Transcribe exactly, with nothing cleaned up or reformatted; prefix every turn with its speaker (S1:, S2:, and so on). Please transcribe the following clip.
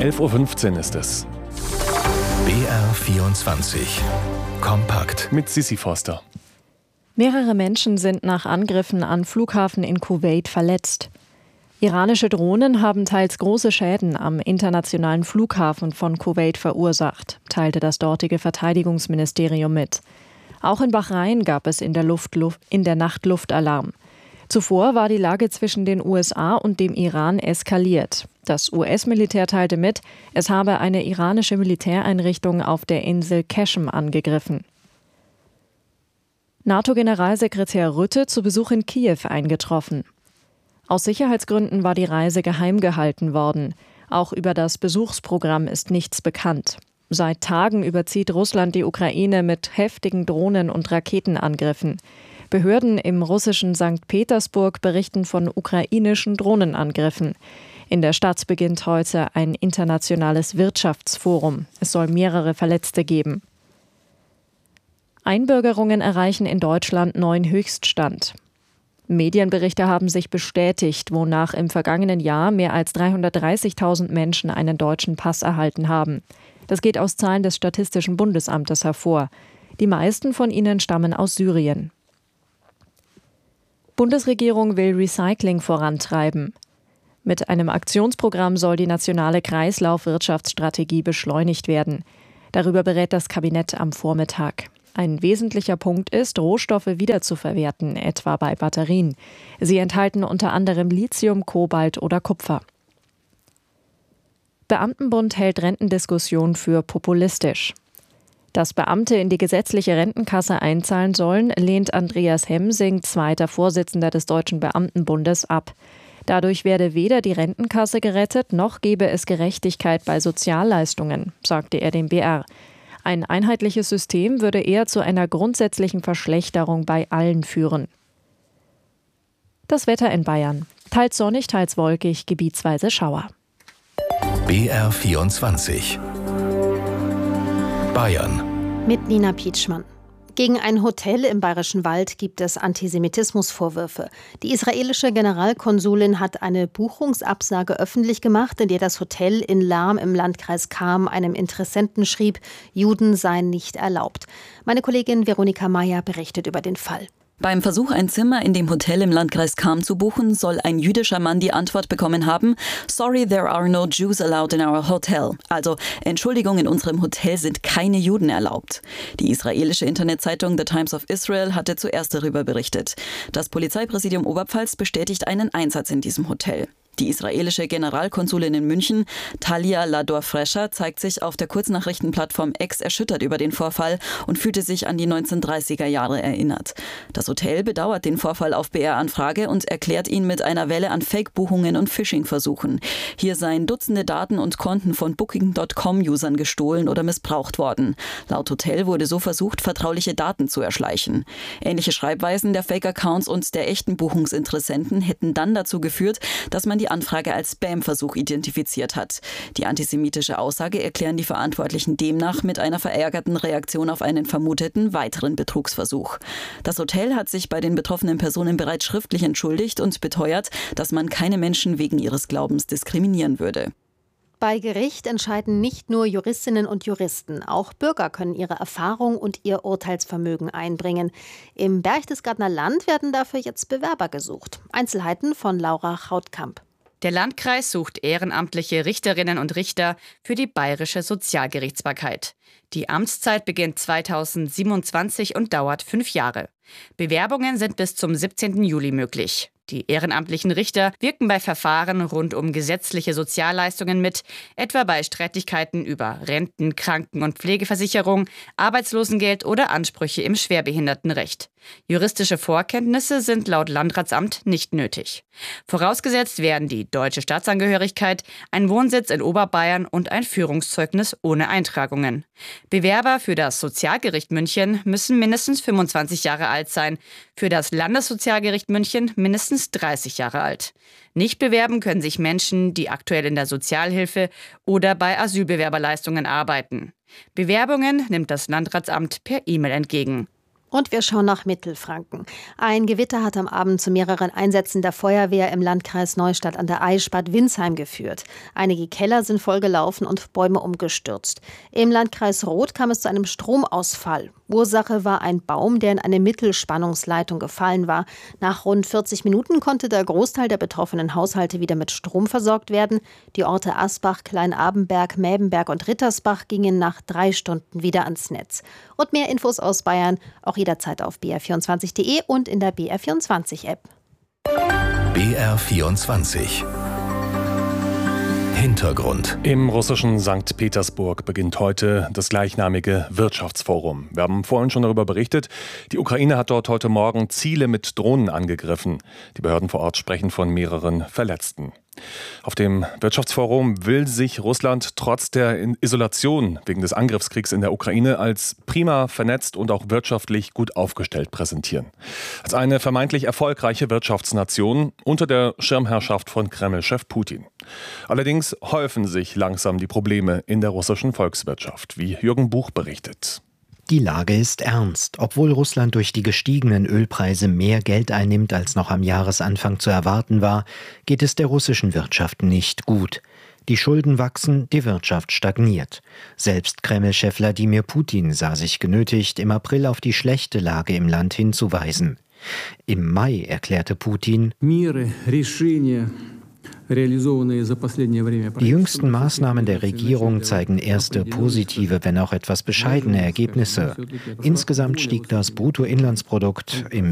S1: elf Uhr fünfzehn ist es.
S2: B R vierundzwanzig. Kompakt.
S1: Mit Sissi Foster.
S3: Mehrere Menschen sind nach Angriffen an Flughafen in Kuwait verletzt. Iranische Drohnen haben teils große Schäden am internationalen Flughafen von Kuwait verursacht, teilte das dortige Verteidigungsministerium mit. Auch in Bahrain gab es in der, Luft, in der Nacht Luftalarm. Zuvor war die Lage zwischen den U S A und dem Iran eskaliert. Das U S-Militär teilte mit, es habe eine iranische Militäreinrichtung auf der Insel Qeshm angegriffen. NATO-Generalsekretär Rutte zu Besuch in Kiew eingetroffen. Aus Sicherheitsgründen war die Reise geheim gehalten worden. Auch über das Besuchsprogramm ist nichts bekannt. Seit Tagen überzieht Russland die Ukraine mit heftigen Drohnen- und Raketenangriffen. Behörden im russischen Sankt Petersburg berichten von ukrainischen Drohnenangriffen. In der Stadt beginnt heute ein internationales Wirtschaftsforum. Es soll mehrere Verletzte geben. Einbürgerungen erreichen in Deutschland neuen Höchststand. Medienberichte haben sich bestätigt, wonach im vergangenen Jahr mehr als dreihundertdreißigtausend Menschen einen deutschen Pass erhalten haben. Das geht aus Zahlen des Statistischen Bundesamtes hervor. Die meisten von ihnen stammen aus Syrien. Bundesregierung will Recycling vorantreiben. Mit einem Aktionsprogramm soll die nationale Kreislaufwirtschaftsstrategie beschleunigt werden. Darüber berät das Kabinett am Vormittag. Ein wesentlicher Punkt ist, Rohstoffe wiederzuverwerten, etwa bei Batterien. Sie enthalten unter anderem Lithium, Kobalt oder Kupfer. Beamtenbund hält Rentendiskussion für populistisch. Dass Beamte in die gesetzliche Rentenkasse einzahlen sollen, lehnt Andreas Hemsing, zweiter Vorsitzender des Deutschen Beamtenbundes, ab. Dadurch werde weder die Rentenkasse gerettet, noch gebe es Gerechtigkeit bei Sozialleistungen, sagte er dem B R. Ein einheitliches System würde eher zu einer grundsätzlichen Verschlechterung bei allen führen. Das Wetter in Bayern. Teils sonnig, teils wolkig, gebietsweise Schauer.
S2: B R vierundzwanzig. Bayern.
S4: Mit Nina Pietschmann. Gegen ein Hotel im Bayerischen Wald gibt es Antisemitismusvorwürfe. Die israelische Generalkonsulin hat eine Buchungsabsage öffentlich gemacht, in der das Hotel in Lahm im Landkreis Cham einem Interessenten schrieb, Juden seien nicht erlaubt. Meine Kollegin Veronika Meyer berichtet über den Fall.
S5: Beim Versuch, ein Zimmer in dem Hotel im Landkreis Cham zu buchen, soll ein jüdischer Mann die Antwort bekommen haben: Sorry, there are no Jews allowed in our hotel. Also, Entschuldigung, in unserem Hotel sind keine Juden erlaubt. Die israelische Internetzeitung The Times of Israel hatte zuerst darüber berichtet. Das Polizeipräsidium Oberpfalz bestätigt einen Einsatz in diesem Hotel. Die israelische Generalkonsulin in München, Talia Lador-Frescher, zeigt sich auf der Kurznachrichtenplattform X erschüttert über den Vorfall und fühlte sich an die neunzehnhundertdreißiger Jahre erinnert. Das Hotel bedauert den Vorfall auf B R-Anfrage und erklärt ihn mit einer Welle an Fake-Buchungen und Phishing-Versuchen. Hier seien Dutzende Daten und Konten von Booking Punkt com-Usern gestohlen oder missbraucht worden. Laut Hotel wurde so versucht, vertrauliche Daten zu erschleichen. Ähnliche Schreibweisen der Fake-Accounts und der echten Buchungsinteressenten hätten dann dazu geführt, dass man die die Anfrage als Spam-Versuch identifiziert hat. Die antisemitische Aussage erklären die Verantwortlichen demnach mit einer verärgerten Reaktion auf einen vermuteten weiteren Betrugsversuch. Das Hotel hat sich bei den betroffenen Personen bereits schriftlich entschuldigt und beteuert, dass man keine Menschen wegen ihres Glaubens diskriminieren würde.
S4: Bei Gericht entscheiden nicht nur Juristinnen und Juristen, auch Bürger können ihre Erfahrung und ihr Urteilsvermögen einbringen. Im Berchtesgadener Land werden dafür jetzt Bewerber gesucht. Einzelheiten von Laura Chautkamp.
S6: Der Landkreis sucht ehrenamtliche Richterinnen und Richter für die bayerische Sozialgerichtsbarkeit. Die Amtszeit beginnt zweitausendsiebenundzwanzig und dauert fünf Jahre. Bewerbungen sind bis zum siebzehnten Juli möglich. Die ehrenamtlichen Richter wirken bei Verfahren rund um gesetzliche Sozialleistungen mit, etwa bei Streitigkeiten über Renten-, Kranken- und Pflegeversicherung, Arbeitslosengeld oder Ansprüche im Schwerbehindertenrecht. Juristische Vorkenntnisse sind laut Landratsamt nicht nötig. Vorausgesetzt werden die deutsche Staatsangehörigkeit, ein Wohnsitz in Oberbayern und ein Führungszeugnis ohne Eintragungen. Bewerber für das Sozialgericht München müssen mindestens fünfundzwanzig Jahre alt sein, für das Landessozialgericht München mindestens dreißig Jahre alt. Nicht bewerben können sich Menschen, die aktuell in der Sozialhilfe oder bei Asylbewerberleistungen arbeiten. Bewerbungen nimmt das Landratsamt per E-Mail entgegen.
S4: Und wir schauen nach Mittelfranken. Ein Gewitter hat am Abend zu mehreren Einsätzen der Feuerwehr im Landkreis Neustadt an der Aisch Bad Windsheim geführt. Einige Keller sind vollgelaufen und Bäume umgestürzt. Im Landkreis Roth kam es zu einem Stromausfall. Ursache war ein Baum, der in eine Mittelspannungsleitung gefallen war. Nach rund vierzig Minuten konnte der Großteil der betroffenen Haushalte wieder mit Strom versorgt werden. Die Orte Asbach, Kleinabenberg, Mäbenberg und Rittersbach gingen nach drei Stunden wieder ans Netz. Und mehr Infos aus Bayern auch jederzeit auf b r vierundzwanzig punkt d e und in der B R vierundzwanzig App.
S2: B R vierundzwanzig Hintergrund.
S1: Im russischen Sankt Petersburg beginnt heute das gleichnamige Wirtschaftsforum. Wir haben vorhin schon darüber berichtet. Die Ukraine hat dort heute Morgen Ziele mit Drohnen angegriffen. Die Behörden vor Ort sprechen von mehreren Verletzten. Auf dem Wirtschaftsforum will sich Russland trotz der Isolation wegen des Angriffskriegs in der Ukraine als prima vernetzt und auch wirtschaftlich gut aufgestellt präsentieren. Als eine vermeintlich erfolgreiche Wirtschaftsnation unter der Schirmherrschaft von Kreml-Chef Putin. Allerdings häufen sich langsam die Probleme in der russischen Volkswirtschaft, wie Jürgen Buch berichtet.
S7: Die Lage ist ernst. Obwohl Russland durch die gestiegenen Ölpreise mehr Geld einnimmt, als noch am Jahresanfang zu erwarten war, geht es der russischen Wirtschaft nicht gut. Die Schulden wachsen, die Wirtschaft stagniert. Selbst Kreml-Chef Wladimir Putin sah sich genötigt, im April auf die schlechte Lage im Land hinzuweisen. Im Mai erklärte Putin: Die jüngsten Maßnahmen der Regierung zeigen erste positive, wenn auch etwas bescheidene Ergebnisse. Insgesamt stieg das Bruttoinlandsprodukt im